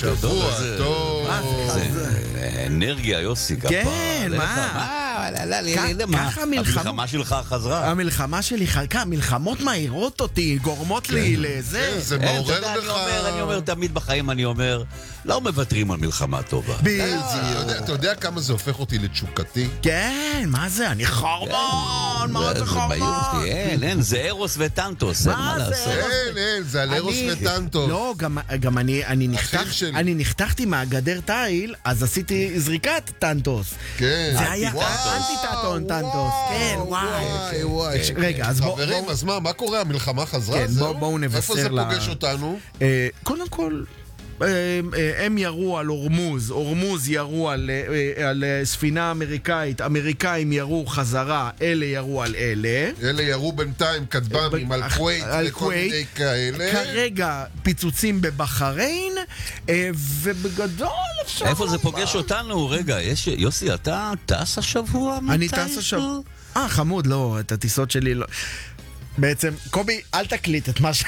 בוקר טוב. שבוע טוב. אנרגיה, יוסי, כפה. כן, מה? ככה המלחמה שלך חזרה. המלחמה שלי חלקה, מלחמות מהירות אותי, גורמות לי לזה. זה מעורר בך... אני אומר, תמיד בחיים אני אומר, לא מוותרים על מלחמה טובה. בדיוק. אתה יודע כמה זה הופך אותי לתשוקתי? כן, מה זה? אני חרמון, מה זה חרמון? אין, זה ארוס וטנטוס, אין מה לעשות. אין, זה על ארוס וטנטוס. לא, גם אני נחתכתי מהגדר תיל, אז עשיתי זריקת טנטוס. כן. זה היה אנטי-טנטון טנטוס. כן, וואי. רגע, אז בואו... חברים, אז מה קורה? המלחמה חזרה? כן, בואו נבשר איפה זה פוגש אותנו? קודם כל... הם ירו על אורמוז, אורמוז ירו על ספינה אמריקאית, אמריקאים ירו חזרה, אלה ירו על אלה. אלה ירו בינתיים כטב"מים על כווית וכל מיני כאלה. כרגע פיצוצים בבחריין, ובגדול אפשר... איפה זה פוגש אותנו? רגע, יוסי, אתה טס השבוע? אני טס השבוע. חמוד, לא, את הטיסות שלי לא... בעצם, קובי, אל תקליט את מה ש...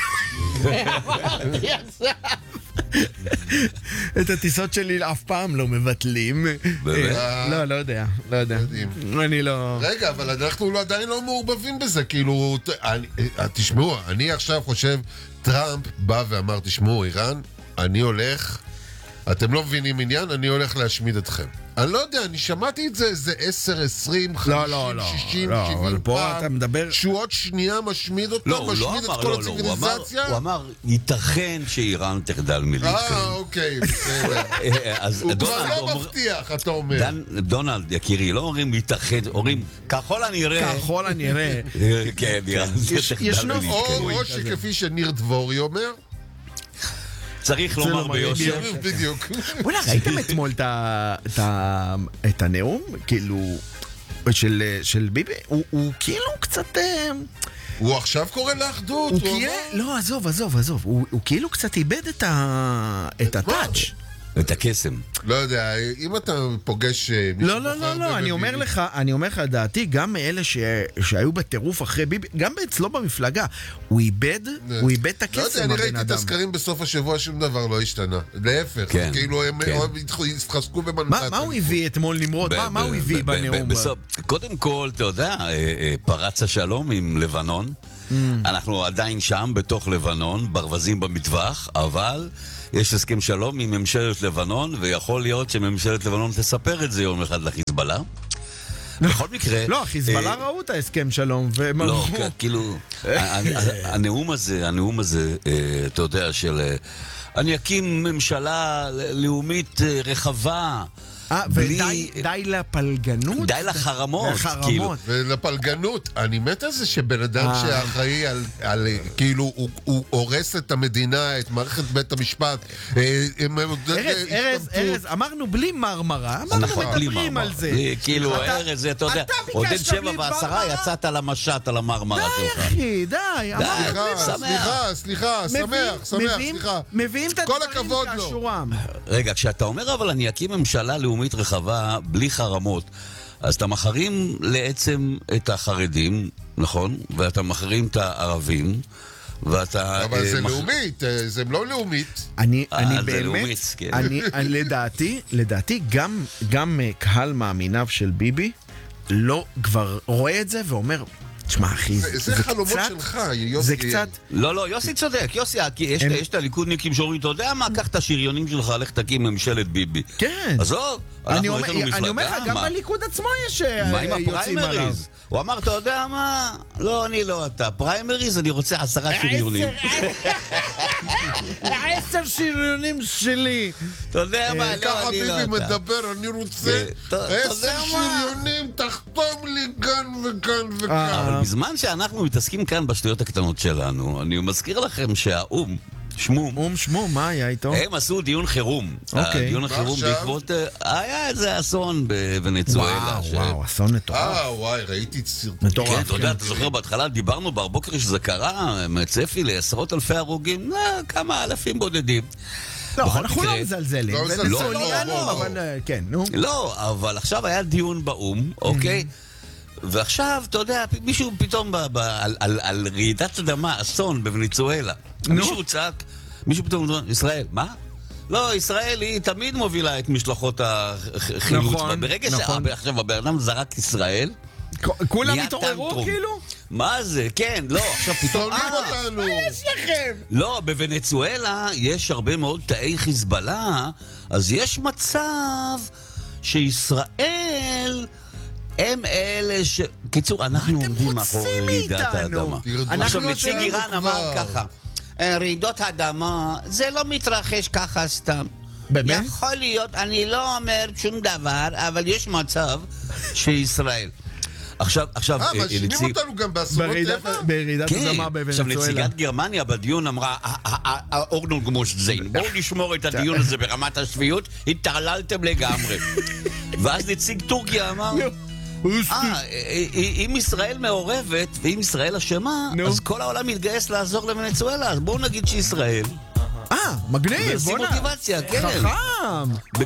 את הטיסות שלי אף פעם לא מבטלים. לא יודע. אני לא... רגע, אבל אנחנו עדיין לא מעורבבים בזה. כאילו, תשמעו, אני עכשיו חושב, טראמפ בא ואמר, תשמעו, איראן, אני הולך, אתם לא מבינים עניין, אני הולך להשמיד אתכם. אני לא יודע, אני שמעתי את זה איזה 10, 20, 50, 60, 70 פעם, שהוא עוד שנייה משמיד אותו, משמיד את כל הציביליזציה. הוא אמר, ייתכן שאיראן תחדל מלהתקיים. אוקיי, בסדר. הוא כבר לא מבטיח, אתה אומר. דונלד, יקירי, לא אומרים ייתכן, אומרים, ככל הנראה. ככל הנראה. כן, איראן תחדל מלהתקיים. או שכפי שניר דבורי אומר, צריך לומר ביושר. בדיוק. בוא'נה, ראיתם אתמול את הנאום? כאילו, של ביבי? הוא כאילו קצת... הוא עכשיו קורא לאחדות. לא, עזוב. הוא כאילו קצת איבד את הטאץ'. את הקסם. לא יודע, אם אתה פוגש... לא, אני אומר לך, דעתי, גם מאלה שהיו בטירוף אחרי ביבי, גם אצלו במפלגה, הוא איבד את הקסם. לא יודע, אני ראיתי את הסקרים בסוף השבוע, שום דבר לא השתנה. להפך, כאילו הם התחזקו במנדט. מה הוא הביא אתמול נמרוד? מה הוא הביא בנאום? קודם כל, אתה יודע, פרץ השלום עם לבנון. אנחנו עדיין שם, בתוך לבנון, ברווזים במטווח, אבל... יש הסכם שלום עם ממשלת לבנון, ויכול להיות שממשלת לבנון תספר את זה יום אחד לחיזבאללה. בכל מקרה... לא, חיזבאללה ראו את ההסכם שלום, לא, כאילו... הנאום הזה, אתה יודע, של... אני אקים ממשלה לאומית רחבה... ודי לפלגנות? די לחרמות. ולפלגנות. אני מת על זה שבן אדם שאחראי על כאילו הוא הורס את המדינה, את מערכת בית המשפט. ארז, אמרנו בלי מרמרה, אמרנו מדברים על זה. כאילו, ארז, אתה יודע, עודד 7:10 יצאת על המשט, על המרמרה שלך. די, אחי, די. סליחה, שמח. מביאים את הדברים לאשורם. רגע, כשאתה אומר אבל אני אקים ממשלה לאומית רחבה, בלי חרמות, אז אתה מחרים לעצם את החרדים, נכון? ואתה מחרים את הערבים, ואתה... אבל זה לאומית, זה לא לאומית. אני באמת, לדעתי, גם קהל מאמיניו של ביבי, לא כבר רואה את זה ואומר... תשמע, אחי, זה חלומות שלך, יוסי. זה קצת... לא, יוסי צודק, יוסי, יש את הליכודניקים שאומרים, אתה יודע מה, קח את השריונים שלך, לך תקים ממשלת ביבי. כן. עזוב, אנחנו יש לנו מפלגה. אני אומר לך, גם בליכוד עצמו יש מה עם יוצאים עליו. הפריימריז? הוא אמר, אתה יודע מה? לא, אני לא אתה. פריימריז, אני רוצה 10 שריונים. 10 שריונים שלי. אתה יודע מה? ככה ביבי מדבר, אני רוצה 10 שריונים, תחתום לי כאן וכאן וכאן. אבל בזמן שאנחנו מתעסקים כאן בשטויות הקטנות שלנו, אני מזכיר לכם שהאום, שמום, מה היה איתו? הם עשו דיון חירום. דיון החירום בעקבות... היה איזה אסון בוונצואלה. וואו, אסון מטורף. וואי, ראיתי סרטון. כן, אתה יודע, אתה זוכר, בהתחלה דיברנו בבוקר שזה קרה, מצפי לעשרות אלפי הרוגים, כמה אלפים בודדים. לא, אנחנו לא מזלזלים. לא, אבל עכשיו היה דיון באום, אוקיי? ועכשיו, אתה יודע, מישהו פתאום על רעידת אדמה, אסון בוונצואלה. מישהו צעק, מישהו פתאום אומר, ישראל, מה? לא, ישראל היא תמיד מובילה את משלחות החילוץ. נכון, ברגע נכון. עכשיו הבן אדם זרק ישראל, כולם נהיה התעוררו טנטרום. כאילו? מה זה? כן, לא, עכשיו פתאום... שונאים אותנו. מה יש לכם? לא, בוונצואלה יש הרבה מאוד תאי חיזבאללה, אז יש מצב שישראל הם אלה ש... קיצור, אנחנו עומדים מאחורי רעידת האדמה. תרדו. עכשיו, אנחנו נציג רוצים איראן כבר. אמר ככה, רעידות האדמה, זה לא מתרחש ככה סתם. באמת? יכול להיות, אני לא אומר שום דבר, אבל יש מצב שישראל... עכשיו, מאשימים אותנו גם באסונות טבע? ברעידת כן, אדמה עכשיו בוונצואלה. נציגת גרמניה בדיון אמרה, אורנון גמוש זין, בואו נשמור את הדיון הזה ברמת השפיות, התעללתם לגמרי. ואז נציג טורקיה אמר, אם ישראל מעורבת ואם ישראל אשמה, אז כל העולם מתגייס לעזור לוונצואלה, אז בואו נגיד שישראל. מגניב, ונשים בוא'נה. מוטיבציה, כן. חכם.